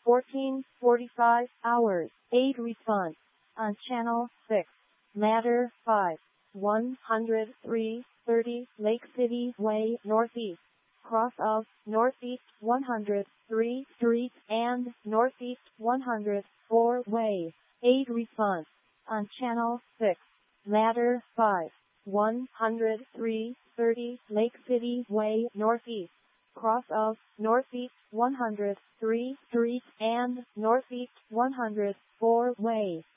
14:45 hours. 8 response. On channel 6. Matter 5. 103:30 Lake City Way Northeast. Cross of Northeast 103 Street and Northeast 104 Way. 8 response. On channel 6. Matter 5. 103:30 Lake City Way Northeast. Cross of Northeast 103 Street and Northeast 104 Way.